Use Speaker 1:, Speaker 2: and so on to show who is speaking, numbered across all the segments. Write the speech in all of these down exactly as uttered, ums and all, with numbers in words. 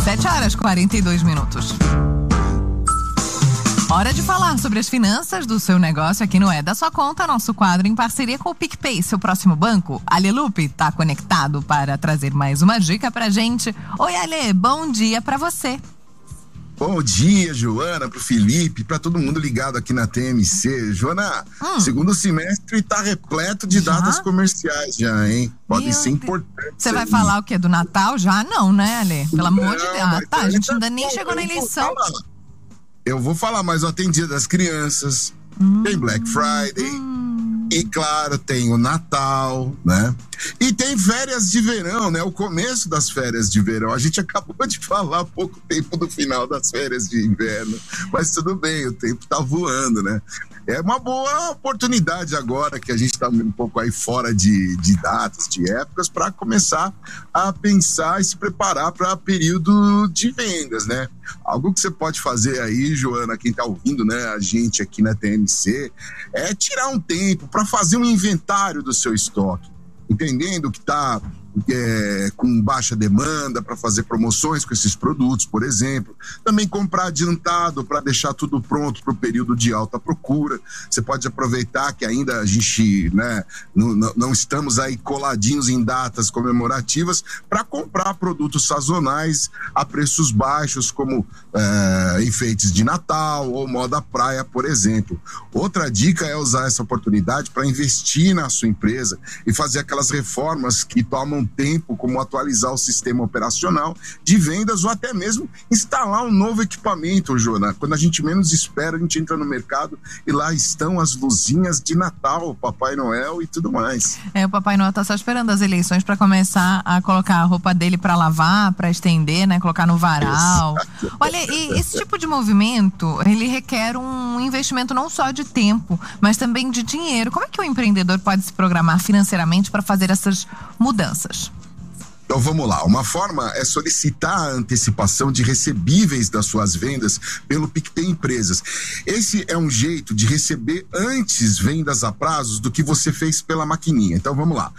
Speaker 1: sete horas e quarenta e dois minutos. Hora de falar sobre as finanças do seu negócio aqui no É da Sua Conta, nosso quadro em parceria com o PicPay, seu próximo banco. Ale Lupe está conectado para trazer mais uma dica pra gente. Oi, Ale, bom dia pra você.
Speaker 2: Bom dia, Joana, pro Felipe, pra todo mundo ligado aqui na T M C. Joana, hum. segundo semestre tá repleto de já? datas comerciais já, hein? Podem Meu ser importantes.
Speaker 1: Você vai falar o quê? Do Natal? Já não, né, Ale? Pelo não, amor de Deus. Ah, tá, a gente ainda nem chegou na eleição.
Speaker 2: Eu vou falar, mas ó, tem Dia das Crianças, hum, tem Black Friday, hum. e claro, tem o Natal, né? E tem férias de verão, né? O começo das férias de verão. A gente acabou de falar há pouco tempo do final das férias de inverno, mas tudo bem, o tempo tá voando, né? É uma boa oportunidade agora que a gente tá um pouco aí fora de, de datas, de épocas, para começar a pensar e se preparar para período de vendas, né? Algo que você pode fazer aí, Joana, quem tá ouvindo, né, a gente aqui na T M C, é tirar um tempo para fazer um inventário do seu estoque, entendendo que tá É, com baixa demanda para fazer promoções com esses produtos, por exemplo. Também comprar adiantado para deixar tudo pronto para o período de alta procura. Você pode aproveitar que ainda a gente, né, não, não estamos aí coladinhos em datas comemorativas para comprar produtos sazonais a preços baixos, como é, enfeites de Natal ou moda praia, por exemplo. Outra dica é usar essa oportunidade para investir na sua empresa e fazer aquelas reformas que tomam tempo, como atualizar o sistema operacional de vendas ou até mesmo instalar um novo equipamento, Joana. Quando a gente menos espera, a gente entra no mercado e lá estão as luzinhas de Natal, o Papai Noel e tudo mais.
Speaker 1: É, o Papai Noel tá só esperando as eleições para começar a colocar a roupa dele para lavar, para estender, né, colocar no varal. Exato. Olha, e esse tipo de movimento, ele requer um investimento não só de tempo, mas também de dinheiro. Como é que o empreendedor pode se programar financeiramente para fazer essas mudanças?
Speaker 2: Então vamos lá, uma forma é solicitar a antecipação de recebíveis das suas vendas pelo PicPay Empresas. Esse é um jeito de receber antes vendas a prazos do que você fez pela maquininha. Então vamos lá,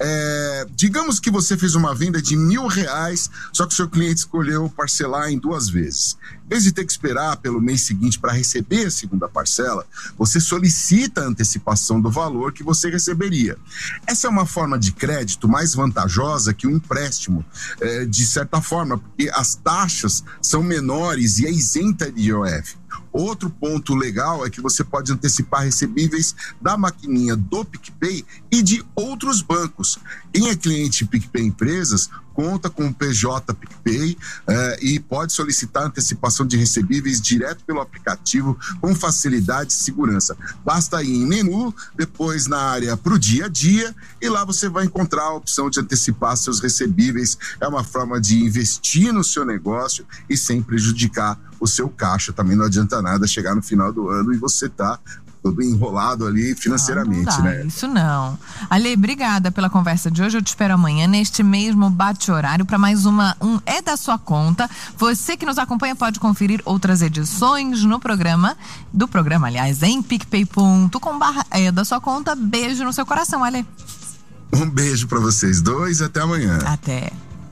Speaker 2: é, digamos que você fez uma venda de mil reais, só que o seu cliente escolheu parcelar em duas vezes. Em vez de ter que esperar pelo mês seguinte para receber a segunda parcela, você solicita a antecipação do valor que você receberia. Essa é uma forma de crédito mais vantajosa que o empréstimo, é, de certa forma, porque as taxas são menores e é isenta de I O F. Outro ponto legal é que você pode antecipar recebíveis da maquininha do PicPay e de outros bancos. Quem é cliente PicPay Empresas conta com o P J PicPay eh, e pode solicitar antecipação de recebíveis direto pelo aplicativo com facilidade e segurança. Basta ir em menu, depois na área para o dia a dia e lá você vai encontrar a opção de antecipar seus recebíveis. É uma forma de investir no seu negócio e sem prejudicar o seu caixa. Também não adianta nada chegar no final do ano e você tá todo enrolado ali financeiramente,
Speaker 1: não, não dá,
Speaker 2: né?
Speaker 1: Isso não. Ale, obrigada pela conversa de hoje. Eu te espero amanhã neste mesmo bate-horário para mais uma um É da Sua Conta. Você que nos acompanha pode conferir outras edições no programa, do programa, aliás, em picpay ponto com barra É da Sua Conta. Beijo no seu coração, Ale.
Speaker 2: Um beijo para vocês dois, até amanhã.
Speaker 1: Até.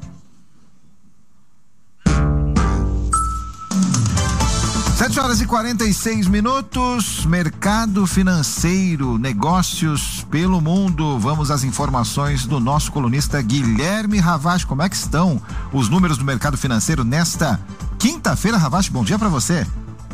Speaker 3: sete horas e quarenta e seis minutos, mercado financeiro, negócios pelo mundo. Vamos às informações do nosso colunista Guilherme Ravache. Como é que estão os números do mercado financeiro nesta quinta-feira, Ravache? Bom dia para você.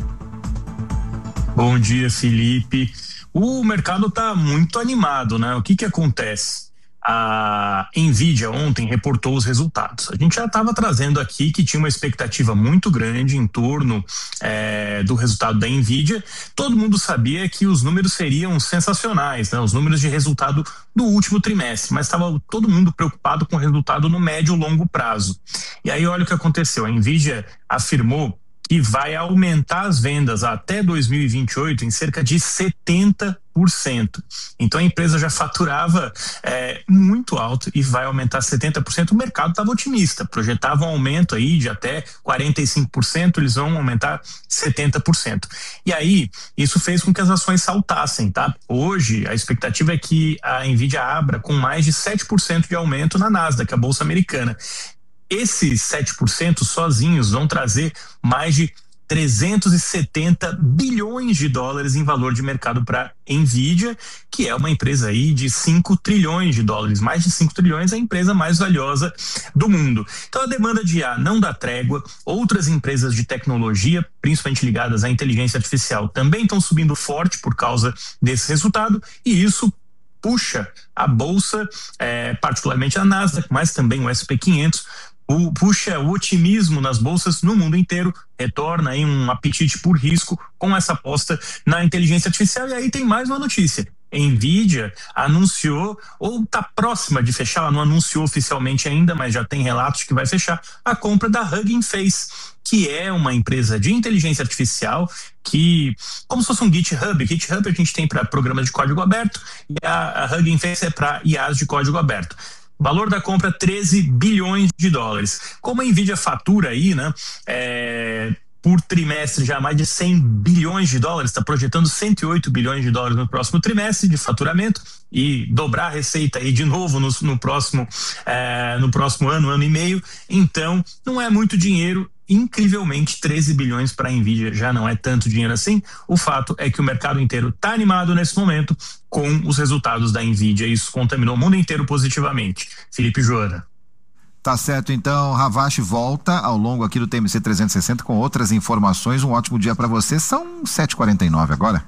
Speaker 4: Bom dia, Felipe. O mercado tá muito animado, né? O que que acontece? A Nvidia ontem reportou os resultados. A gente já estava trazendo aqui que tinha uma expectativa muito grande em torno é, do resultado da Nvidia. Todo mundo sabia que os números seriam sensacionais, né? Os números de resultado do último trimestre, mas estava todo mundo preocupado com o resultado no médio e longo prazo. E aí olha o que aconteceu. A Nvidia afirmou que vai aumentar as vendas até dois mil e vinte e oito em cerca de setenta por cento. Então a empresa já faturava é, muito alto e vai aumentar setenta por cento. O mercado estava otimista, projetava um aumento aí de até quarenta e cinco por cento, eles vão aumentar setenta por cento. E aí isso fez com que as ações saltassem, tá? Hoje a expectativa é que a Nvidia abra com mais de sete por cento de aumento na Nasdaq, a bolsa americana. esses sete por cento sozinhos vão trazer mais de trezentos e setenta bilhões de dólares em valor de mercado para Nvidia, que é uma empresa aí de cinco trilhões de dólares, mais de cinco trilhões, a empresa mais valiosa do mundo. Então a demanda de I A não dá trégua, outras empresas de tecnologia, principalmente ligadas à inteligência artificial, também estão subindo forte por causa desse resultado, e isso puxa a bolsa, é, particularmente a Nasdaq, mas também o S and P quinhentos, O, puxa o otimismo nas bolsas no mundo inteiro, retorna aí um apetite por risco com essa aposta na inteligência artificial. E aí tem mais uma notícia. Nvidia anunciou, ou está próxima de fechar, ela não anunciou oficialmente ainda, mas já tem relatos que vai fechar, a compra da Hugging Face, que é uma empresa de inteligência artificial que, como se fosse um GitHub, GitHub a gente tem para programas de código aberto e a, a Hugging Face é para I As de código aberto. Valor da compra, treze bilhões de dólares. Como a Nvidia fatura aí, né, é, por trimestre já mais de cem bilhões de dólares, está projetando cento e oito bilhões de dólares no próximo trimestre de faturamento e dobrar a receita aí de novo no, no, próximo, é, no próximo ano, ano e meio. Então, não é muito dinheiro. Incrivelmente, treze bilhões para a Nvidia já não é tanto dinheiro assim. O fato é que o mercado inteiro está animado nesse momento com os resultados da Nvidia. Isso contaminou o mundo inteiro positivamente. Felipe Joana.
Speaker 3: Tá certo, então, Ravache volta ao longo aqui do T M C trezentos e sessenta com outras informações. Um ótimo dia para você. São sete e quarenta e nove agora.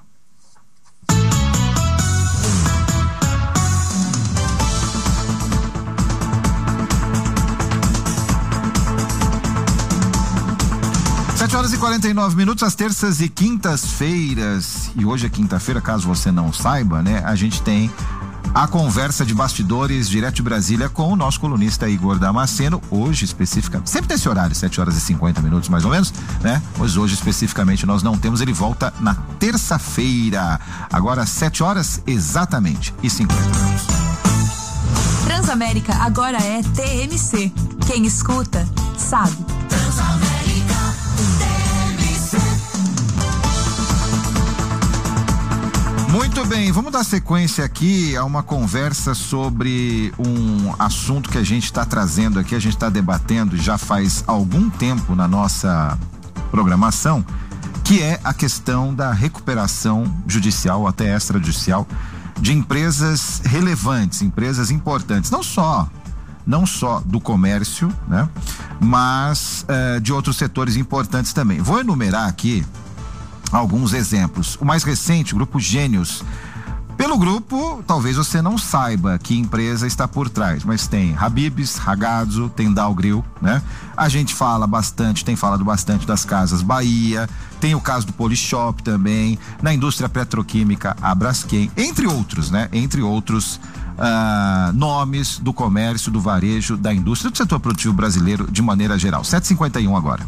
Speaker 3: sete horas e quarenta e nove minutos, às terças e quintas-feiras, e hoje é quinta-feira, caso você não saiba, né? A gente tem a conversa de bastidores direto de Brasília com o nosso colunista Igor Damasceno, hoje especificamente, sempre tem esse horário, sete horas e cinquenta minutos mais ou menos, né? Mas hoje especificamente nós não temos, ele volta na terça-feira, agora sete horas exatamente e cinquenta minutos.
Speaker 5: Transamérica agora é T M C, quem escuta sabe. Transamérica.
Speaker 3: Muito bem, vamos dar sequência aqui a uma conversa sobre um assunto que a gente está trazendo aqui, a gente está debatendo já faz algum tempo na nossa programação, que é a questão da recuperação judicial, até extrajudicial, de empresas relevantes, empresas importantes, não só não só do comércio, né, mas uh, de outros setores importantes também. Vou enumerar aqui alguns exemplos. O mais recente, o Grupo Gênios. Pelo grupo, talvez você não saiba que empresa está por trás, mas tem Habib's, Ragazzo, tem Dalgril, né? A gente fala bastante, tem falado bastante das Casas Bahia, tem o caso do Polishop também, na indústria petroquímica, a Braskem, entre outros, né? Entre outros Uh, nomes do comércio, do varejo, da indústria, do setor produtivo brasileiro de maneira geral. sete e cinquenta e um agora.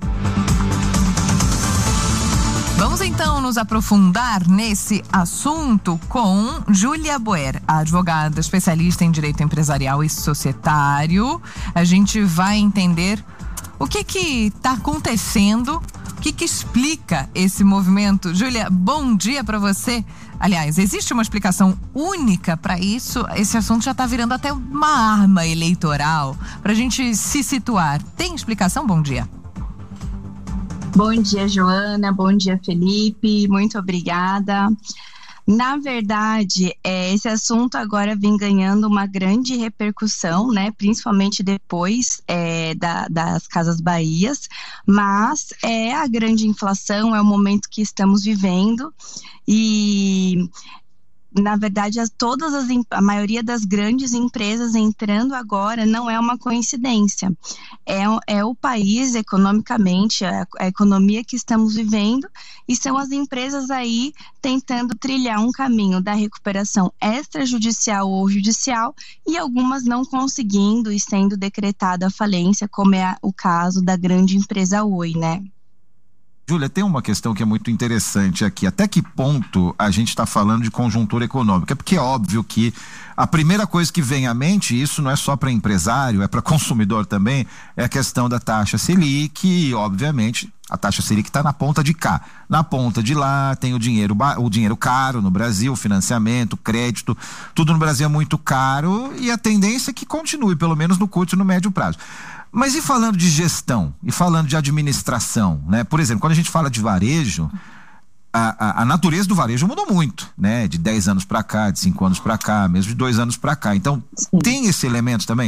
Speaker 1: Vamos então nos aprofundar nesse assunto com Júlia Boer, a advogada especialista em direito empresarial e societário. A gente vai entender o que que está acontecendo, o que que explica esse movimento. Júlia, bom dia para você. Aliás, existe uma explicação única para isso? Esse assunto já está virando até uma arma eleitoral para a gente se situar. Tem explicação? Bom dia.
Speaker 6: Bom dia, Joana. Bom dia, Felipe. Muito obrigada. Na verdade, é, esse assunto agora vem ganhando uma grande repercussão, né? Principalmente depois é, da, das Casas Bahias, mas é a grande inflação, é o momento que estamos vivendo e... Na verdade, as, todas as, a maioria das grandes empresas entrando agora não é uma coincidência. É, é o país economicamente, a, a economia que estamos vivendo, e são as empresas aí tentando trilhar um caminho da recuperação extrajudicial ou judicial, e algumas não conseguindo e sendo decretada a falência, como é a, o caso da grande empresa Oi, né?
Speaker 3: Júlia, tem uma questão que é muito interessante aqui. Até que ponto a gente está falando de conjuntura econômica? Porque é óbvio que a primeira coisa que vem à mente, isso não é só para empresário, é para consumidor também, é a questão da taxa Selic e, obviamente, a taxa Selic está na ponta de cá. Na ponta de lá tem o dinheiro, o dinheiro caro no Brasil, financiamento, crédito, tudo no Brasil é muito caro e a tendência é que continue, pelo menos no curto e no médio prazo. Mas e falando de gestão, e falando de administração, né? Por exemplo, quando a gente fala de varejo, a, a, a natureza do varejo mudou muito, né? De dez anos para cá, de cinco anos para cá, mesmo de dois anos para cá. Então, Sim. tem esse elemento também?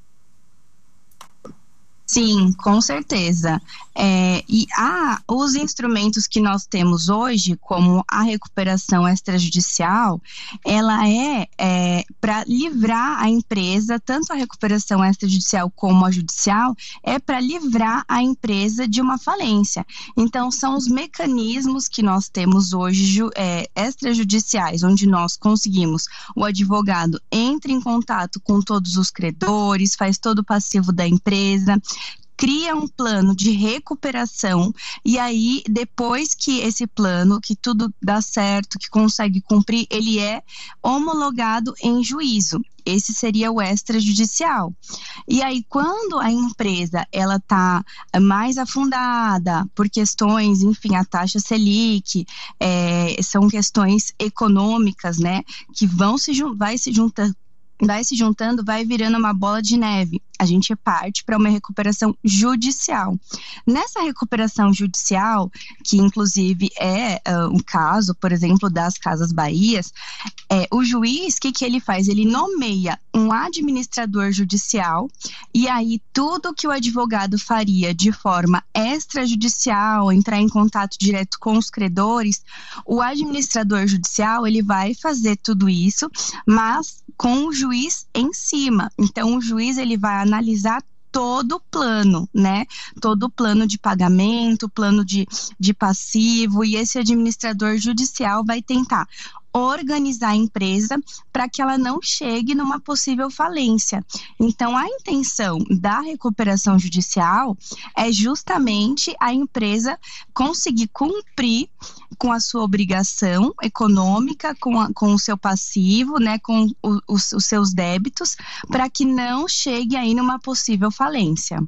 Speaker 6: Sim, com certeza. É, e há os instrumentos que nós temos hoje, como a recuperação extrajudicial, ela é, é para livrar a empresa, tanto a recuperação extrajudicial como a judicial, é para livrar a empresa de uma falência. Então, são os mecanismos que nós temos hoje é, extrajudiciais, onde nós conseguimos, o advogado entra em contato com todos os credores, faz todo o passivo da empresa, cria um plano de recuperação e aí depois que esse plano, que tudo dá certo, que consegue cumprir, ele é homologado em juízo. Esse seria o extrajudicial. E aí, quando a empresa ela está mais afundada por questões, enfim, a taxa Selic, é, são questões econômicas, né, que vão se, vai se juntando, vai se juntando, vai virando uma bola de neve. A gente parte para uma recuperação judicial. Nessa recuperação judicial, que inclusive é uh, um caso, por exemplo, das Casas Bahias, é, o juiz, o que, que ele faz? Ele nomeia um administrador judicial e aí tudo que o advogado faria de forma extrajudicial, entrar em contato direto com os credores, o administrador judicial, ele vai fazer tudo isso, mas com o juiz em cima. Então, o juiz, ele vai analisar todo o plano, né? Todo o plano de pagamento, plano de, de passivo, e esse administrador judicial vai tentar organizar a empresa para que ela não chegue numa possível falência. Então, a intenção da recuperação judicial é justamente a empresa conseguir cumprir com a sua obrigação econômica, com, a, com o seu passivo, né, com o, os, os seus débitos, para que não chegue aí numa possível falência.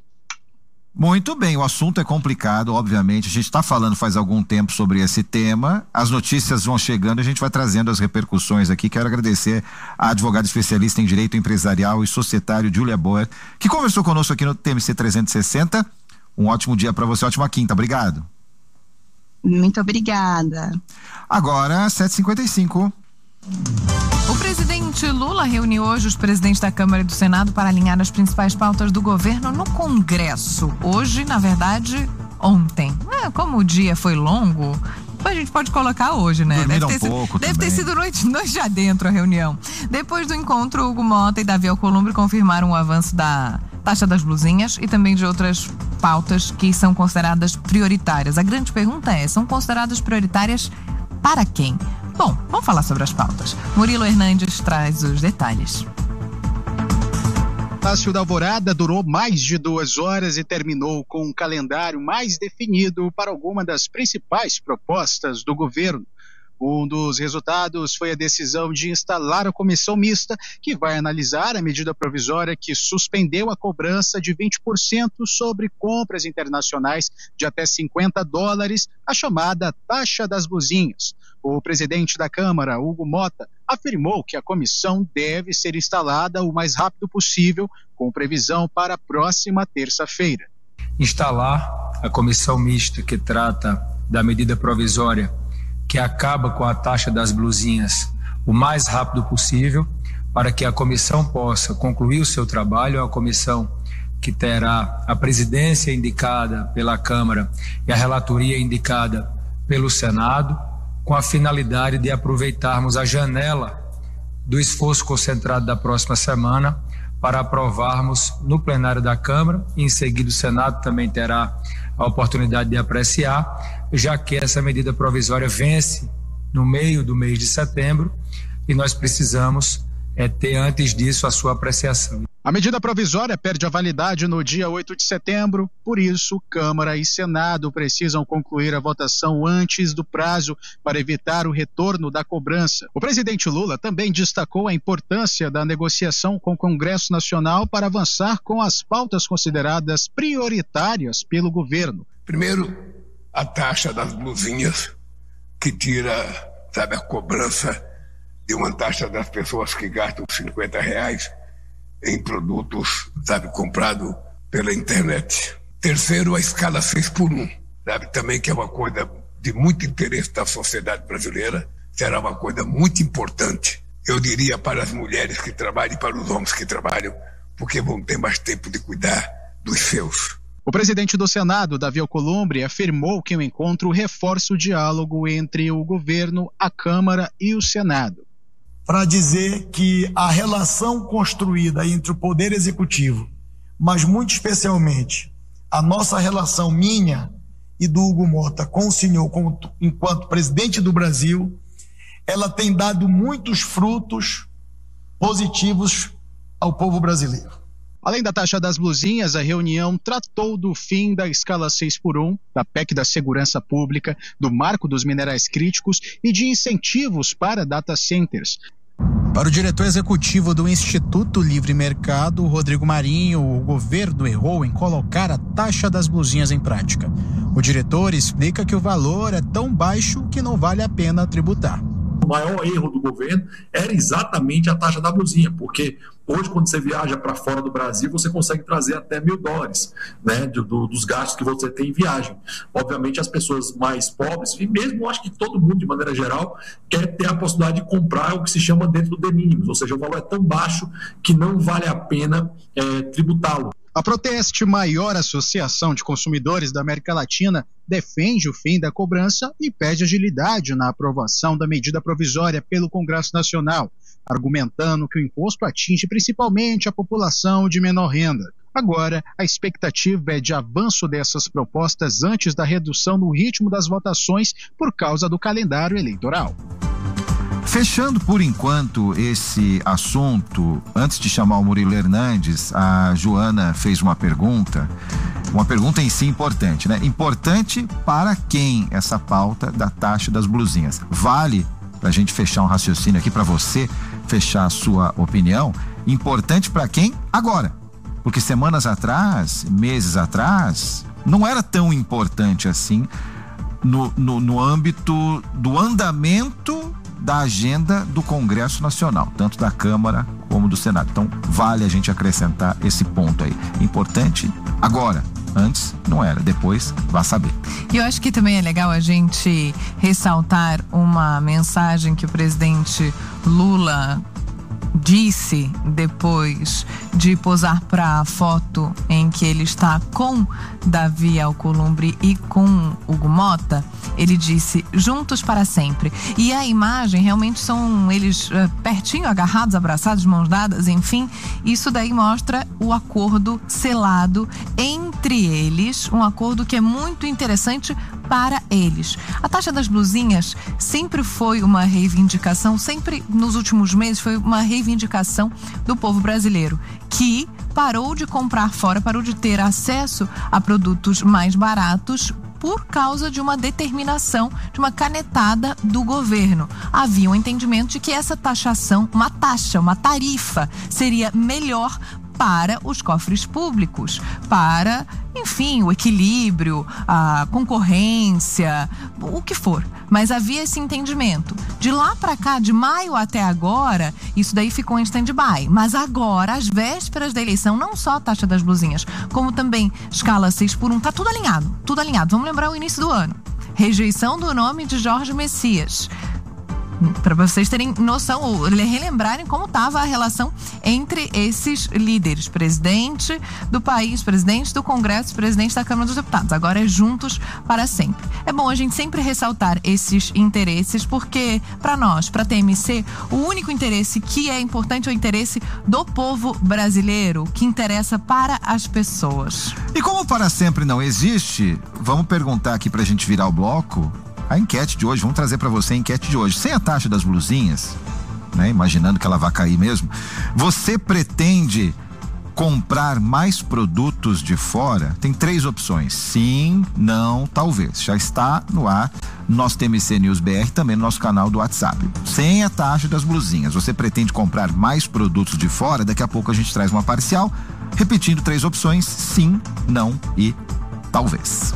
Speaker 3: Muito bem, o assunto é complicado, obviamente, a gente está falando faz algum tempo sobre esse tema, as notícias vão chegando, a gente vai trazendo as repercussões aqui. Quero agradecer a advogada especialista em direito empresarial e societário Júlia Boer, que conversou conosco aqui no T M C trezentos e sessenta. Um ótimo dia para você, ótima quinta, obrigado.
Speaker 6: Muito obrigada.
Speaker 3: Agora, sete e cinquenta e cinco.
Speaker 1: O presidente Lula reuniu hoje os presidentes da Câmara e do Senado para alinhar as principais pautas do governo no Congresso. Hoje, na verdade, ontem. É, como o dia foi longo, a gente pode colocar hoje, né?
Speaker 3: Dormiram
Speaker 1: deve ter,
Speaker 3: um pouco
Speaker 1: deve
Speaker 3: também.
Speaker 1: ter sido noite, noite adentro a reunião. Depois do encontro, Hugo Mota e Davi Alcolumbre confirmaram o avanço da taxa das blusinhas e também de outras pautas que são consideradas prioritárias. A grande pergunta é, são consideradas prioritárias para quem? Bom, vamos falar sobre as pautas. Murilo Hernandes traz os detalhes.
Speaker 7: O Palácio da Alvorada durou mais de duas horas e terminou com um calendário mais definido para alguma das principais propostas do governo. Um dos resultados foi a decisão de instalar a comissão mista, que vai analisar a medida provisória que suspendeu a cobrança de vinte por cento sobre compras internacionais de até cinquenta dólares, a chamada taxa das blusinhas. O presidente da Câmara, Hugo Mota, afirmou que a comissão deve ser instalada o mais rápido possível, com previsão para a próxima terça-feira.
Speaker 8: Instalar a comissão mista que trata da medida provisória que acaba com a taxa das blusinhas o mais rápido possível, para que a comissão possa concluir o seu trabalho. É uma comissão que terá a presidência indicada pela Câmara e a relatoria indicada pelo Senado, com a finalidade de aproveitarmos a janela do esforço concentrado da próxima semana para aprovarmos no plenário da Câmara, e em seguida o Senado também terá a oportunidade de apreciar, já que essa medida provisória vence no meio do mês de setembro e nós precisamos é, ter antes disso a sua apreciação.
Speaker 7: A medida provisória perde a validade no dia oito de setembro, por isso, Câmara e Senado precisam concluir a votação antes do prazo para evitar o retorno da cobrança. O presidente Lula também destacou a importância da negociação com o Congresso Nacional para avançar com as pautas consideradas prioritárias pelo governo.
Speaker 9: Primeiro, a taxa das blusinhas, que tira, sabe, a cobrança de uma taxa das pessoas que gastam cinquenta reais em produtos, sabe, comprado pela internet. Terceiro, a escala seis por um, sabe? Também que é uma coisa de muito interesse da sociedade brasileira, será uma coisa muito importante, eu diria, para as mulheres que trabalham e para os homens que trabalham, porque vão ter mais tempo de cuidar dos seus.
Speaker 7: O presidente do Senado, Davi Alcolumbre, afirmou que o encontro reforça o diálogo entre o governo, a Câmara e o Senado.
Speaker 10: Para dizer que a relação construída entre o Poder Executivo, mas muito especialmente a nossa relação minha e do Hugo Mota com o senhor enquanto presidente do Brasil, ela tem dado muitos frutos positivos ao povo brasileiro.
Speaker 7: Além da taxa das blusinhas, a reunião tratou do fim da escala seis por um, da P E C da Segurança Pública, do Marco dos Minerais Críticos e de incentivos para data centers.
Speaker 11: Para o diretor executivo do Instituto Livre Mercado, Rodrigo Marinho, o governo errou em colocar a taxa das blusinhas em prática. O diretor explica que o valor é tão baixo que não vale a pena tributar.
Speaker 12: O maior erro do governo era exatamente a taxa da blusinha, porque hoje, quando você viaja para fora do Brasil, você consegue trazer até mil dólares, né, do, do, dos gastos que você tem em viagem. Obviamente, as pessoas mais pobres, e mesmo acho que todo mundo, de maneira geral, quer ter a possibilidade de comprar o que se chama dentro do de minimis, ou seja, o valor é tão baixo que não vale a pena é, tributá-lo.
Speaker 7: A Proteste, maior associação de consumidores da América Latina, defende o fim da cobrança e pede agilidade na aprovação da medida provisória pelo Congresso Nacional, argumentando que o imposto atinge principalmente a população de menor renda. Agora, a expectativa é de avanço dessas propostas antes da redução no ritmo das votações por causa do calendário eleitoral.
Speaker 3: Fechando por enquanto esse assunto, antes de chamar o Murilo Hernandes, a Joana fez uma pergunta, uma pergunta em si importante, né? Importante para quem essa pauta da taxa das blusinhas? Vale, pra gente fechar um raciocínio aqui, para você fechar a sua opinião, importante para quem? Agora. Porque semanas atrás, meses atrás, não era tão importante assim no, no, no âmbito do andamento da agenda do Congresso Nacional, tanto da Câmara como do Senado. Então, vale a gente acrescentar esse ponto aí. Importante agora, antes não era, depois vá saber.
Speaker 1: E eu acho que também é legal a gente ressaltar uma mensagem que o presidente Lula disse depois de posar para a foto em que ele está com Davi Alcolumbre e com Hugo Mota. Ele disse, juntos para sempre. E a imagem realmente são eles uh, pertinho, agarrados, abraçados, mãos dadas, enfim. Isso daí mostra o acordo selado entre eles, um acordo que é muito interessante para eles. A taxa das blusinhas sempre foi uma reivindicação, sempre nos últimos meses foi uma reivindicação do povo brasileiro, que parou de comprar fora, parou de ter acesso a produtos mais baratos por causa de uma determinação, de uma canetada do governo. Havia um entendimento de que essa taxação, uma taxa, uma tarifa, seria melhor para os cofres públicos, para, enfim, o equilíbrio, a concorrência, o que for. Mas havia esse entendimento. De lá para cá, de maio até agora, isso daí ficou em stand-by. Mas agora, às vésperas da eleição, não só a taxa das blusinhas, como também escala seis por um, tá tudo alinhado, tudo alinhado. Vamos lembrar o início do ano. Rejeição do nome de Jorge Messias. Para vocês terem noção, ou relembrarem como estava a relação entre esses líderes, presidente do país, presidente do Congresso, presidente da Câmara dos Deputados. Agora é juntos para sempre. É bom a gente sempre ressaltar esses interesses, porque para nós, para a T M C, o único interesse que é importante é o interesse do povo brasileiro, que interessa para as pessoas.
Speaker 3: E como para sempre não existe, vamos perguntar aqui para a gente virar o bloco. A enquete de hoje, vamos trazer para você a enquete de hoje. Sem a taxa das blusinhas, né, imaginando que ela vai cair mesmo, você pretende comprar mais produtos de fora? Tem três opções: sim, não, talvez. Já está no ar nosso T M C News B R, também no nosso canal do WhatsApp. Sem a taxa das blusinhas, você pretende comprar mais produtos de fora? Daqui a pouco a gente traz uma parcial, repetindo três opções: sim, não e talvez.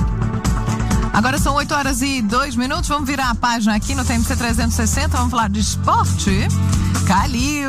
Speaker 1: Agora são oito horas e dois minutos, vamos virar a página aqui no T M C trezentos e sessenta, vamos falar de esporte. Calil!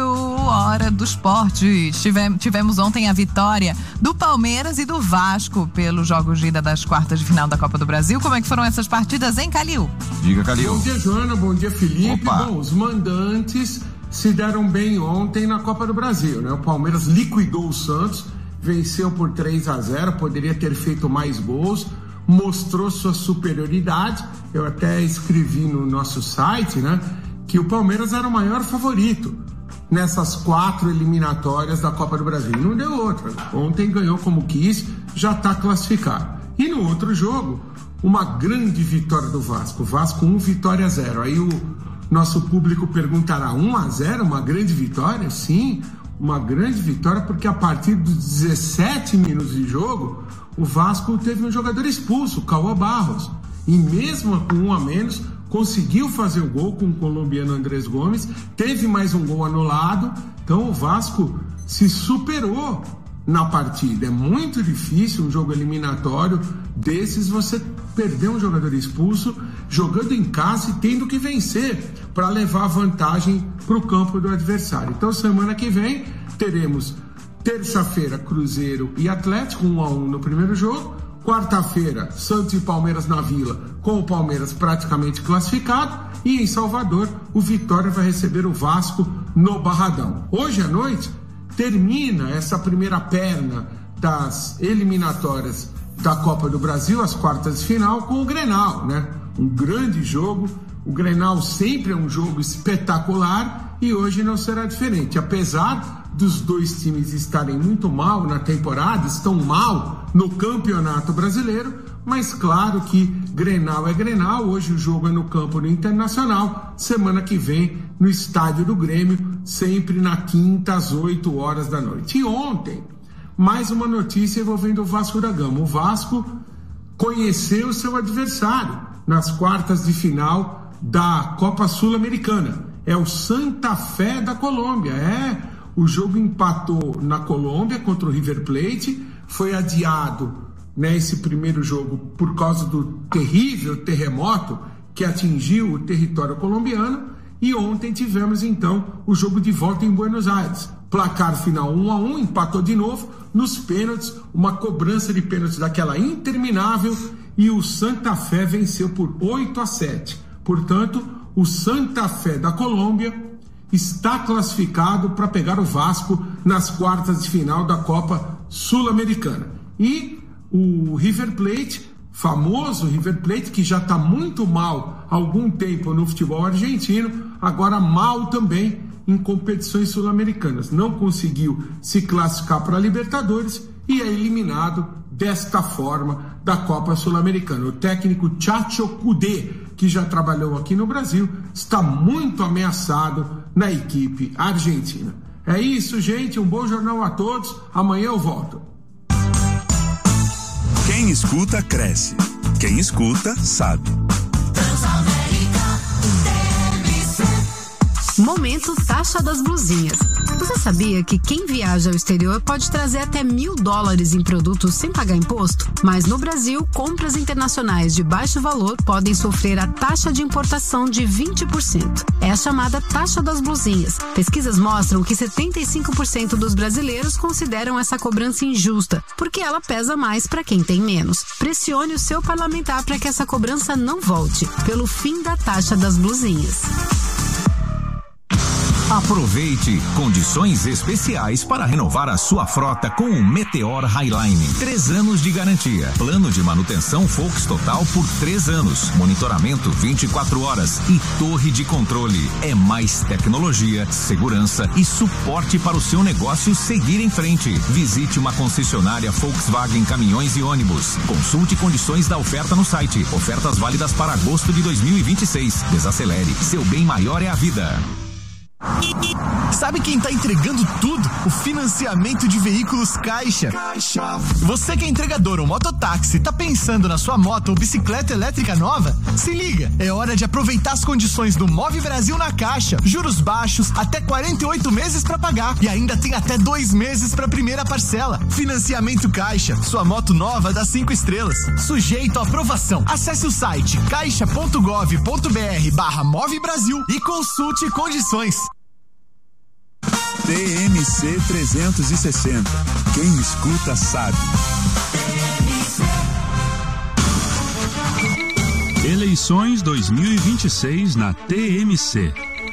Speaker 1: Hora do Esporte. Tivemos, tivemos ontem a vitória do Palmeiras e do Vasco pelos jogos de ida das quartas de final da Copa do Brasil. Como é que foram essas partidas, hein, Calil?
Speaker 3: Diga, Calil.
Speaker 13: Bom dia, Joana. Bom dia, Felipe.
Speaker 3: Opa.
Speaker 13: Bom, os mandantes se deram bem ontem na Copa do Brasil, né? O Palmeiras liquidou o Santos, venceu por três a zero, poderia ter feito mais gols, mostrou sua superioridade. Eu até escrevi no nosso site, né, que o Palmeiras era o maior favorito nessas quatro eliminatórias da Copa do Brasil. Não deu outra. Ontem ganhou como quis, já está classificado. E no outro jogo, uma grande vitória do Vasco. Vasco um, vitória zero. Aí o nosso público perguntará, um a zero, uma grande vitória? Sim, uma grande vitória, porque a partir dos dezessete minutos de jogo, o Vasco teve um jogador expulso, o Cauã Barros. E mesmo com um a menos, conseguiu fazer o gol com o colombiano Andrés Gomes, teve mais um gol anulado. Então o Vasco se superou na partida. É muito difícil um jogo eliminatório desses você perder um jogador expulso, jogando em casa e tendo que vencer para levar vantagem para o campo do adversário. Então semana que vem teremos terça-feira Cruzeiro e Atlético, um a um no primeiro jogo. Quarta-feira, Santos e Palmeiras na Vila, com o Palmeiras praticamente classificado. E em Salvador, o Vitória vai receber o Vasco no Barradão. Hoje à noite, termina essa primeira perna das eliminatórias da Copa do Brasil, as quartas de final, com o Grenal, né? Um grande jogo. O Grenal sempre é um jogo espetacular e hoje não será diferente. Apesar dos dois times estarem muito mal na temporada, estão mal no Campeonato Brasileiro, mas claro que Grenal é Grenal. Hoje o jogo é no campo do Internacional, semana que vem no estádio do Grêmio, sempre na quinta às oito horas da noite. E ontem, mais uma notícia envolvendo o Vasco da Gama. O Vasco conheceu seu adversário nas quartas de final da Copa Sul-Americana. É o Santa Fé da Colômbia. É, o jogo empatou na Colômbia contra o River Plate, foi adiado, né, esse primeiro jogo por causa do terrível terremoto que atingiu o território colombiano, e ontem tivemos então o jogo de volta em Buenos Aires. Placar final um a um, empatou de novo nos pênaltis, uma cobrança de pênaltis daquela interminável, e o Santa Fé venceu por oito a sete. Portanto, o Santa Fé da Colômbia está classificado para pegar o Vasco nas quartas de final da Copa Sul-Americana. E o River Plate, famoso River Plate, que já está muito mal há algum tempo no futebol argentino, agora mal também em competições sul-americanas. Não conseguiu se classificar para a Libertadores e é eliminado desta forma da Copa Sul-Americana. O técnico Chacho Cudê, que já trabalhou aqui no Brasil, está muito ameaçado na equipe argentina. É isso, gente. Um bom jornal a todos. Amanhã eu volto.
Speaker 14: Quem escuta, cresce. Quem escuta, sabe.
Speaker 15: Momento Taxa das Blusinhas. Você sabia que quem viaja ao exterior pode trazer até mil dólares em produtos sem pagar imposto? Mas no Brasil, compras internacionais de baixo valor podem sofrer a taxa de importação de vinte por cento. É a chamada Taxa das Blusinhas. Pesquisas mostram que setenta e cinco por cento dos brasileiros consideram essa cobrança injusta, porque ela pesa mais para quem tem menos. Pressione o seu parlamentar para que essa cobrança não volte, pelo fim da Taxa das Blusinhas.
Speaker 16: Aproveite condições especiais para renovar a sua frota com o Meteor Highline. Três anos de garantia. Plano de manutenção Volks Total por três anos. Monitoramento vinte e quatro horas e torre de controle. É mais tecnologia, segurança e suporte para o seu negócio seguir em frente. Visite uma concessionária Volkswagen Caminhões e Ônibus. Consulte condições da oferta no site. Ofertas válidas para agosto de dois mil e vinte e seis. Desacelere. Seu bem maior é a vida.
Speaker 17: Sabe quem tá entregando tudo? O financiamento de veículos Caixa. Caixa. Você que é entregador ou mototáxi, tá pensando na sua moto ou bicicleta elétrica nova? Se liga, é hora de aproveitar as condições do Move Brasil na Caixa. Juros baixos, até quarenta e oito meses para pagar e ainda tem até dois meses para primeira parcela. Financiamento Caixa, sua moto nova dá cinco estrelas. Sujeito à aprovação. Acesse o site caixa ponto gov ponto br barra Move Brasil e consulte condições.
Speaker 14: T M C trezentos e sessenta. Quem escuta sabe.
Speaker 18: Eleições dois mil e vinte e seis na T M C.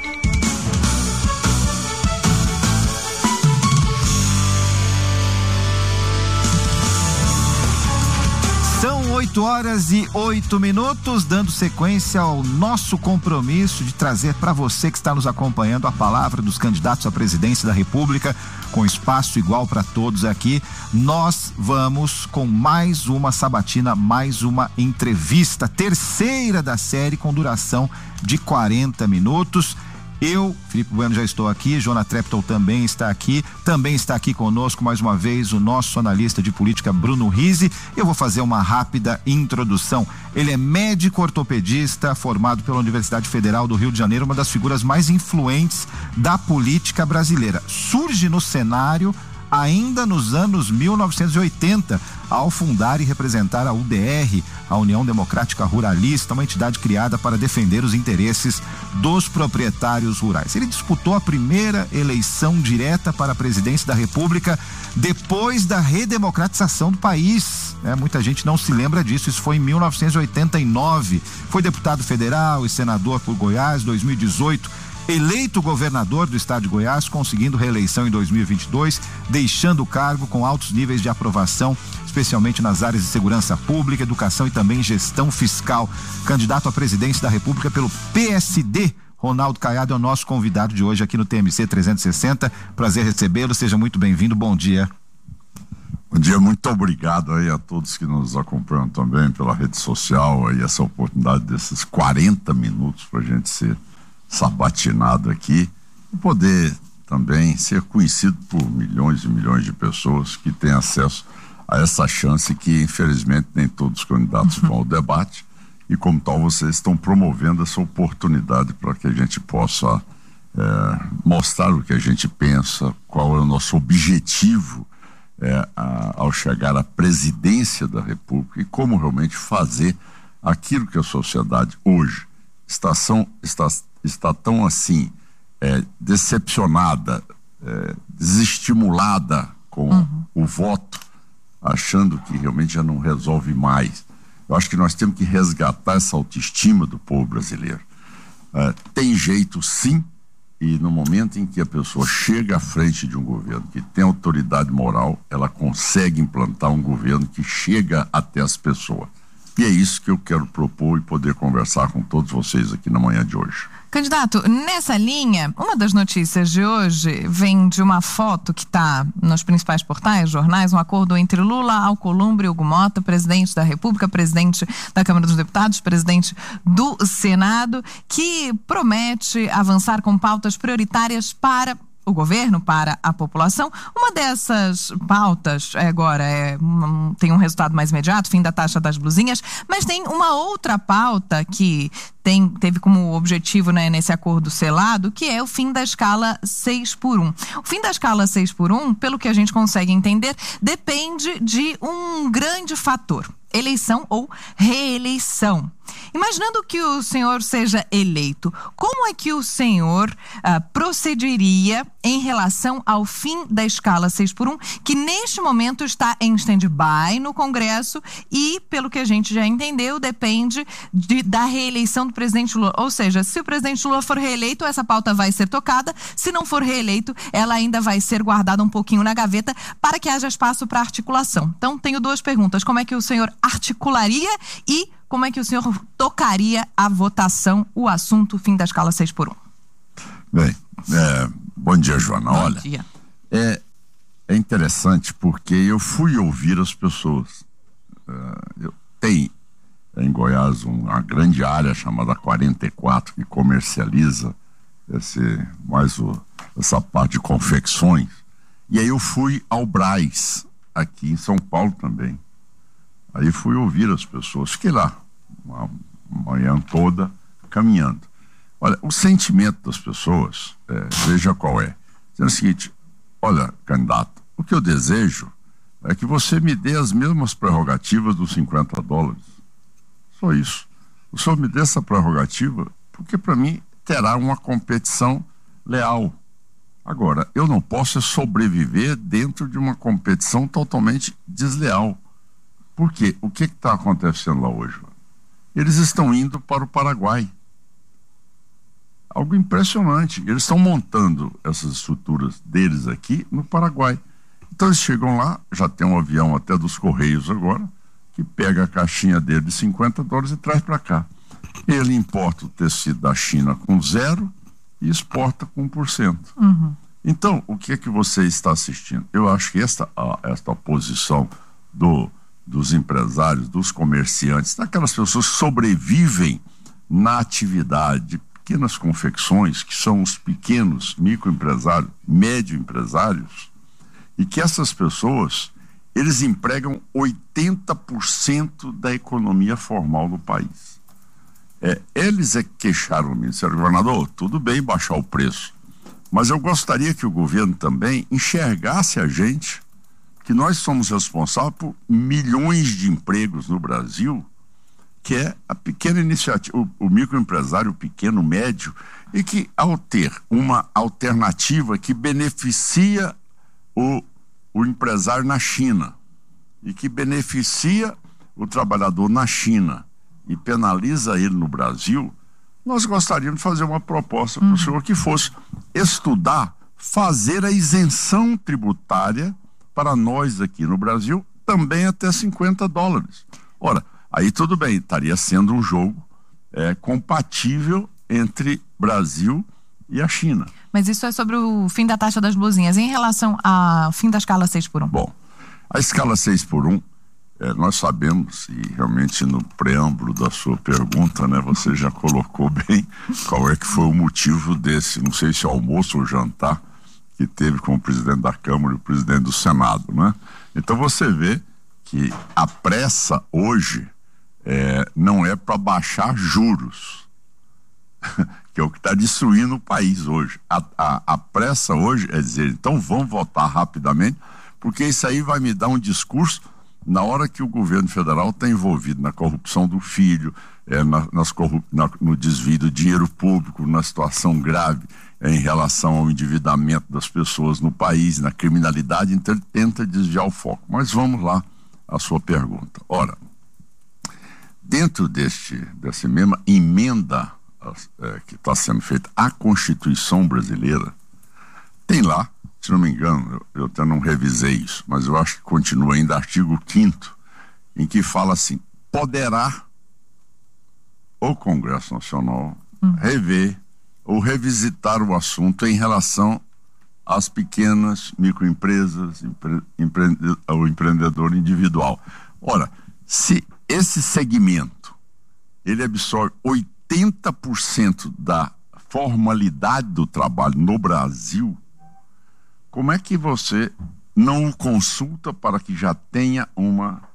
Speaker 3: São oito horas e oito minutos, dando sequência ao nosso compromisso de trazer para você que está nos acompanhando a palavra dos candidatos à presidência da República, com espaço igual para todos aqui. Nós vamos com mais uma sabatina, mais uma entrevista, terceira da série, com duração de quarenta minutos. Eu, Felipe Bueno, já estou aqui, Joana Treptow também está aqui, também está aqui conosco mais uma vez o nosso analista de política Bruno Rizzi. Eu vou fazer uma rápida introdução. Ele é médico ortopedista, formado pela Universidade Federal do Rio de Janeiro, uma das figuras mais influentes da política brasileira. Surge no cenário ainda nos anos mil novecentos e oitenta, ao fundar e representar a U D R, a União Democrática Ruralista, uma entidade criada para defender os interesses dos proprietários rurais. Ele disputou a primeira eleição direta para a presidência da República depois da redemocratização do país. É, muita gente não se lembra disso, isso foi em mil novecentos e oitenta e nove. Foi deputado federal e senador por Goiás, dois mil e dezoito. Eleito governador do estado de Goiás, conseguindo reeleição em dois mil e vinte e dois, deixando o cargo com altos níveis de aprovação, especialmente nas áreas de segurança pública, educação e também gestão fiscal. Candidato à presidência da República pelo P S D, Ronaldo Caiado é o nosso convidado de hoje aqui no T M C trezentos e sessenta. Prazer recebê-lo, seja muito bem-vindo, bom dia.
Speaker 19: Bom dia, muito obrigado aí a todos que nos acompanham também pela rede social, aí essa oportunidade desses quarenta minutos para a gente ser sabatinado aqui e poder também ser conhecido por milhões e milhões de pessoas que têm acesso a essa chance que infelizmente nem todos os candidatos vão ao debate, e como tal vocês estão promovendo essa oportunidade para que a gente possa é, mostrar o que a gente pensa, qual é o nosso objetivo é, a, ao chegar à presidência da República e como realmente fazer aquilo que a sociedade hoje está, são, está está tão assim é, decepcionada, é, desestimulada com uhum. o voto, achando que realmente já não resolve mais. Eu acho que nós temos que resgatar essa autoestima do povo brasileiro. É, tem jeito sim, e no momento em que a pessoa chega à frente de um governo que tem autoridade moral, ela consegue implantar um governo que chega até as pessoas. E é isso que eu quero propor e poder conversar com todos vocês aqui na manhã de hoje.
Speaker 1: Candidato, nessa linha, uma das notícias de hoje vem de uma foto que está nos principais portais, jornais, um acordo entre Lula, Alcolumbre e Hugo Mota, presidente da República, presidente da Câmara dos Deputados, presidente do Senado, que promete avançar com pautas prioritárias para o governo, para a população. Uma dessas pautas agora é, um, tem um resultado mais imediato, fim da taxa das blusinhas, mas tem uma outra pauta que tem, teve como objetivo, né, nesse acordo selado, que é o fim da escala seis por um. O fim da escala seis por um, pelo que a gente consegue entender, depende de um grande fator: eleição ou reeleição. Imaginando que o senhor seja eleito, como é que o senhor uh, procederia em relação ao fim da escala seis por um, que neste momento está em stand-by no Congresso e, pelo que a gente já entendeu, depende de, da reeleição do presidente Lula? Ou seja, se o presidente Lula for reeleito, essa pauta vai ser tocada; se não for reeleito, ela ainda vai ser guardada um pouquinho na gaveta para que haja espaço para articulação. Então, tenho duas perguntas: como é que o senhor articularia e como é que o senhor tocaria a votação, o assunto fim da escala seis por um?
Speaker 19: Bem, é, bom dia, Joana.
Speaker 1: Bom
Speaker 19: Olha,
Speaker 1: dia.
Speaker 19: É, é interessante porque eu fui ouvir as pessoas. É, eu, tem em Goiás uma grande área chamada quarenta e quatro que comercializa esse, mais o, essa parte de confecções. E aí eu fui ao Brás, aqui em São Paulo também. Aí fui ouvir as pessoas, fiquei lá uma manhã toda caminhando. Olha, o sentimento das pessoas, é, veja qual é. Dizendo o seguinte: olha, candidato, o que eu desejo é que você me dê as mesmas prerrogativas dos cinquenta dólares. Só isso. O senhor me dê essa prerrogativa, porque para mim terá uma competição leal. Agora, eu não posso sobreviver dentro de uma competição totalmente desleal. Por quê? O que está acontecendo lá hoje? Eles estão indo para o Paraguai. Algo impressionante. Eles estão montando essas estruturas deles aqui no Paraguai. Então eles chegam lá, já tem um avião até dos Correios agora, que pega a caixinha dele de cinquenta dólares e traz para cá. Ele importa o tecido da China com zero e exporta com um por cento.
Speaker 1: Uhum.
Speaker 19: Então, o que é que você está assistindo? Eu acho que esta, esta posição do, dos empresários, dos comerciantes, daquelas pessoas que sobrevivem na atividade de pequenas confecções, que são os pequenos microempresários, médio empresários, e que essas pessoas, eles empregam oitenta por cento da economia formal do país. É, eles é que queixaram o Ministério Governador, tudo bem baixar o preço, mas eu gostaria que o governo também enxergasse a gente, que nós somos responsáveis por milhões de empregos no Brasil, que é a pequena iniciativa, o, o microempresário, o pequeno, médio, e que ao ter uma alternativa que beneficia o, o empresário na China e que beneficia o trabalhador na China e penaliza ele no Brasil, nós gostaríamos de fazer uma proposta para o senhor que fosse estudar, fazer a isenção tributária para nós aqui no Brasil, também até cinquenta dólares. Ora, aí tudo bem, estaria sendo um jogo é, compatível entre Brasil e a China.
Speaker 1: Mas isso é sobre o fim da taxa das blusinhas. Em relação ao fim da escala seis por um?
Speaker 19: Bom, a escala seis por um, é, nós sabemos, e realmente no preâmbulo da sua pergunta, né, você já colocou bem qual é que foi o motivo desse, não sei se é almoço ou jantar, que teve com o presidente da Câmara e o presidente do Senado, né? Então você vê que a pressa hoje é, não é para baixar juros, que é o que está destruindo o país hoje. A, a, a pressa hoje é dizer, então vamos votar rapidamente, porque isso aí vai me dar um discurso na hora que o governo federal está envolvido na corrupção do filho, é, na, nas corrup... na, no desvio do dinheiro público, na situação grave é, em relação ao endividamento das pessoas no país, na criminalidade, então ele tenta desviar o foco. Mas vamos lá à sua pergunta. Ora, dentro deste, dessa mesma emenda é, que está sendo feita à Constituição brasileira, tem lá, se não me engano, eu, eu até não revisei isso, mas eu acho que continua ainda artigo quinto, em que fala assim, poderá o Congresso Nacional hum. rever ou revisitar o assunto em relação às pequenas microempresas, empre, empre, o empreendedor individual. Ora, se esse segmento ele absorve oitenta por cento da formalidade do trabalho no Brasil, como é que você não o consulta para que já tenha uma,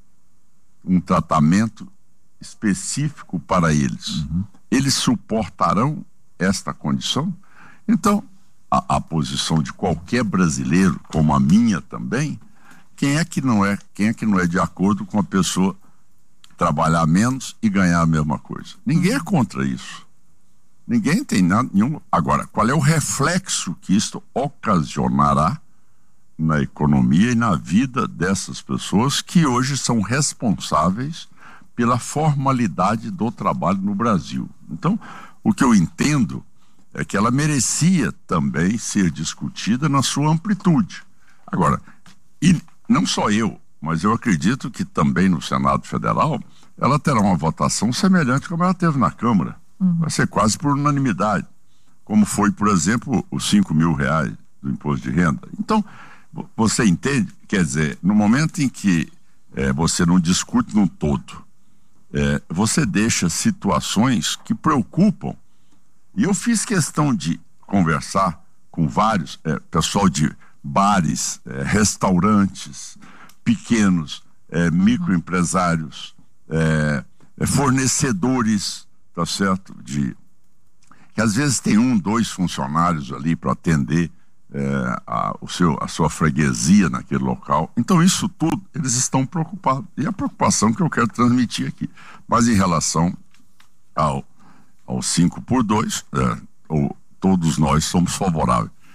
Speaker 19: um tratamento específico para eles? Uhum. Eles suportarão esta condição? Então, a, a posição de qualquer brasileiro, como a minha também, quem é que não é, quem é que não é de acordo com a pessoa trabalhar menos e ganhar a mesma coisa? Ninguém é contra isso. Ninguém tem nada nenhum. Agora, qual é o reflexo que isto ocasionará na economia e na vida dessas pessoas que hoje são responsáveis pela formalidade do trabalho no Brasil? Então, o que eu entendo é que ela merecia também ser discutida na sua amplitude. Agora, e não só eu, mas eu acredito que também no Senado Federal ela terá uma votação semelhante como ela teve na Câmara. Uhum. Vai ser quase por unanimidade, como foi, por exemplo, os cinco mil reais do imposto de renda. Então, você entende? Quer dizer, no momento em que é, você não discute no todo, é, você deixa situações que preocupam. E eu fiz questão de conversar com vários, é, pessoal de bares, é, restaurantes, pequenos, é, microempresários, é, é, fornecedores, tá certo? De que às vezes tem um, dois funcionários ali para atender é, a, o seu, a sua freguesia naquele local. Então isso tudo, eles estão preocupados. E a preocupação que eu quero transmitir aqui. Mas em relação ao, ao cinco por dois, é, ou, todos nós somos favoráveis.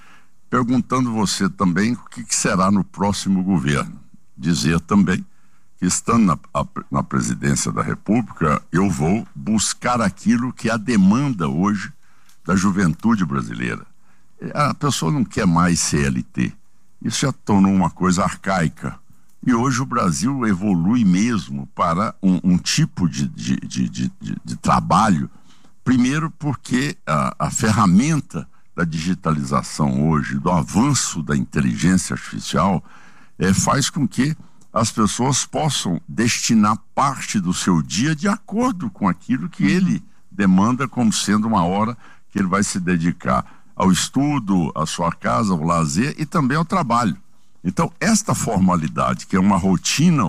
Speaker 19: perguntando você também o que, que será no próximo governo. Dizer também que, estando na, a, na presidência da República, eu vou buscar aquilo que é a demanda hoje da juventude brasileira. A pessoa não quer mais C L T. Isso já tornou uma coisa arcaica. E hoje o Brasil evolui mesmo para um, um tipo de, de, de, de, de, de trabalho, primeiro porque a, a ferramenta da digitalização hoje, do avanço da inteligência artificial, é, faz com que as pessoas possam destinar parte do seu dia de acordo com aquilo que uhum. ele demanda como sendo uma hora que ele vai se dedicar ao estudo, à sua casa, ao lazer e também ao trabalho. Então, esta formalidade, que é uma rotina